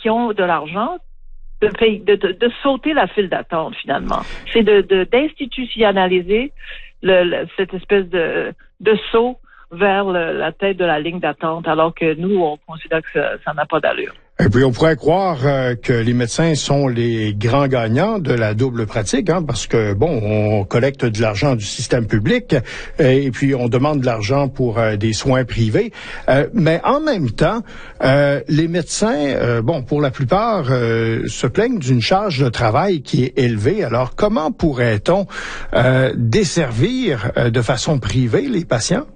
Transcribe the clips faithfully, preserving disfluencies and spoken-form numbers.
qui ont de l'argent de, payer, de, de, de sauter la file d'attente, finalement. C'est de, de, d'institutionnaliser le, le, cette espèce de, de saut vers le, la tête de la ligne d'attente, alors que nous, on considère que ça, ça n'a pas d'allure. Et puis, on pourrait croire euh, que les médecins sont les grands gagnants de la double pratique, hein, parce que, bon, on collecte de l'argent du système public et puis on demande de l'argent pour euh, des soins privés. Euh, mais en même temps, euh, les médecins, euh, bon, pour la plupart, euh, se plaignent d'une charge de travail qui est élevée. Alors, comment pourrait-on euh, desservir euh, de façon privée les patients?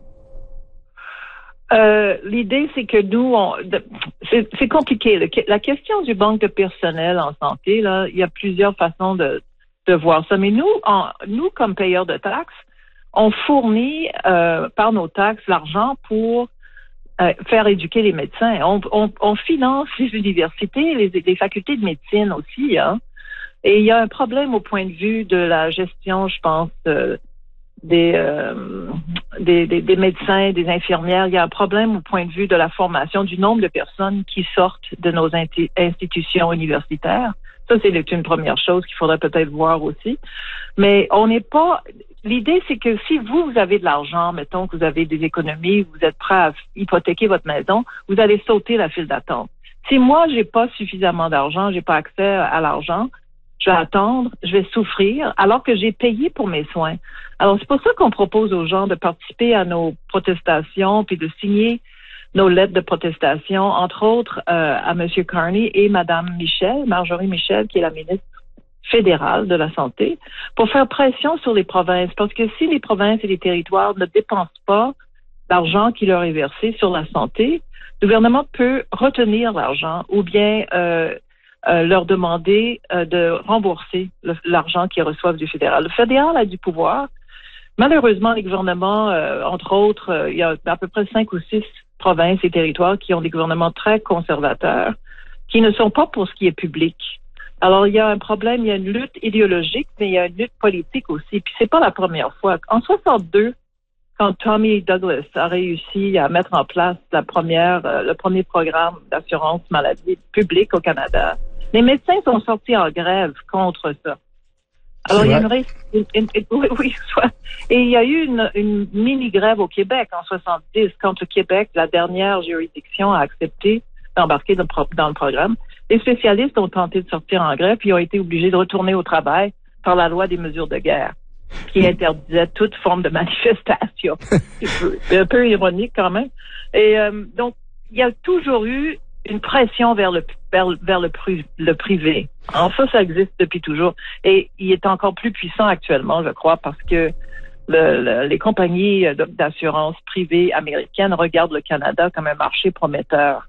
Euh, l'idée, c'est que nous, on, de, c'est, c'est compliqué. Le, la question du manque de personnel en santé, là, il y a plusieurs façons de, de voir ça. Mais nous, en, nous, comme payeurs de taxes, on fournit euh, par nos taxes l'argent pour euh, faire éduquer les médecins. On, on, on finance les universités, les, les facultés de médecine aussi, hein. Et il y a un problème au point de vue de la gestion, je pense, euh, Des, euh, des, des, des médecins, des infirmières. Il y a un problème au point de vue de la formation du nombre de personnes qui sortent de nos inti- institutions universitaires. Ça, c'est une première chose qu'il faudrait peut-être voir aussi. Mais on n'est pas... L'idée, c'est que si vous, vous avez de l'argent, mettons que vous avez des économies, vous êtes prêt à hypothéquer votre maison, vous allez sauter la file d'attente. Si moi, j'ai pas suffisamment d'argent, j'ai pas accès à l'argent, je vais attendre, je vais souffrir, alors que j'ai payé pour mes soins. Alors, c'est pour ça qu'on propose aux gens de participer à nos protestations, puis de signer nos lettres de protestation, entre autres euh, à M. Carney et Mme Michel, Marjorie Michel, qui est la ministre fédérale de la Santé, pour faire pression sur les provinces. Parce que si les provinces et les territoires ne dépensent pas l'argent qui leur est versé sur la santé, le gouvernement peut retenir l'argent ou bien... Euh, Euh, leur demander euh, de rembourser le, l'argent qu'ils reçoivent du fédéral. Le fédéral a du pouvoir. Malheureusement, les gouvernements, euh, entre autres, euh, il y a à peu près cinq ou six provinces et territoires qui ont des gouvernements très conservateurs, qui ne sont pas pour ce qui est public. Alors, il y a un problème, il y a une lutte idéologique, mais il y a une lutte politique aussi. Puis c'est pas la première fois. En soixante-deux, quand Tommy Douglas a réussi à mettre en place la première, euh, le premier programme d'assurance maladie publique au Canada, les médecins sont sortis en grève contre ça. Alors, il y a une, une, une, une oui, oui, soit. Et il y a eu une, une mini-grève au Québec en soixante-dix, quand le Québec, la dernière juridiction, a accepté d'embarquer dans, dans le programme. Les spécialistes ont tenté de sortir en grève, puis ont été obligés de retourner au travail par la loi des mesures de guerre, qui interdisait toute forme de manifestation. C'est un peu ironique quand même. Et euh, donc, il y a toujours eu une pression vers le vers, vers le, le privé. En ça, ça existe depuis toujours. Et il est encore plus puissant actuellement, je crois, parce que le, le, les compagnies d'assurance privées américaines regardent le Canada comme un marché prometteur.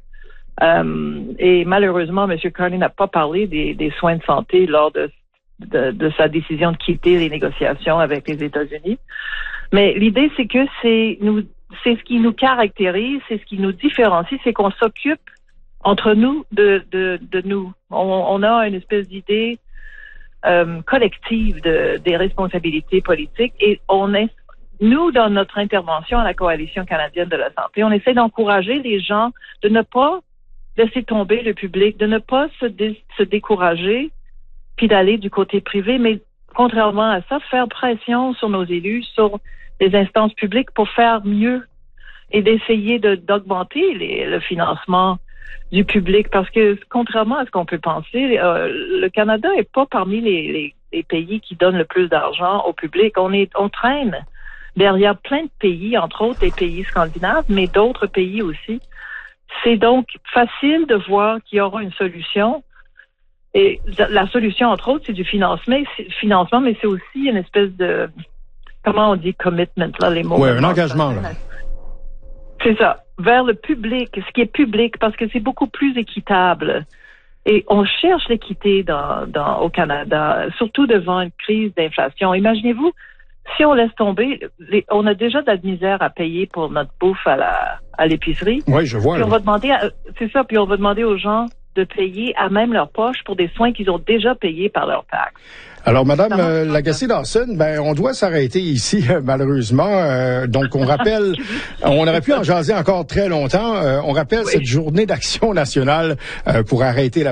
Euh, et malheureusement, M. Carney n'a pas parlé des, des soins de santé lors de De, de sa décision de quitter les négociations avec les États-Unis. Mais l'idée, c'est que c'est nous, c'est ce qui nous caractérise, c'est ce qui nous différencie, c'est qu'on s'occupe entre nous de, de, de nous. On, on a une espèce d'idée euh, collective de, des responsabilités politiques et on est, nous, dans notre intervention à la Coalition canadienne de la santé, on essaie d'encourager les gens de ne pas laisser tomber le public, de ne pas se, dé, se décourager puis d'aller du côté privé, mais contrairement à ça, faire pression sur nos élus, sur les instances publiques pour faire mieux et d'essayer de, d'augmenter les, le financement du public, parce que contrairement à ce qu'on peut penser, euh, le Canada est pas parmi les, les, les pays qui donnent le plus d'argent au public. On est, on traîne derrière plein de pays, entre autres les pays scandinaves, mais d'autres pays aussi. C'est donc facile de voir qu'il y aura une solution. Et la solution, entre autres, c'est du financement, c'est, financement, mais c'est aussi une espèce de, comment on dit, commitment, là, les mots. Oui, un engagement, là. C'est ça, vers le public, ce qui est public, parce que c'est beaucoup plus équitable. Et on cherche l'équité dans, dans, au Canada, surtout devant une crise d'inflation. Imaginez-vous, si on laisse tomber, les, on a déjà de la misère à payer pour notre bouffe à la, à l'épicerie. Oui, je vois. Puis on va demander, à, c'est ça, puis on va demander aux gens de payer à même leur poche pour des soins qu'ils ont déjà payés par leurs taxes. Alors, Madame euh, Lagacé-Dawson, ben, on doit s'arrêter ici, malheureusement. Euh, donc, on rappelle, on aurait pu en jaser encore très longtemps. Euh, on rappelle oui. cette journée d'action nationale euh, pour arrêter la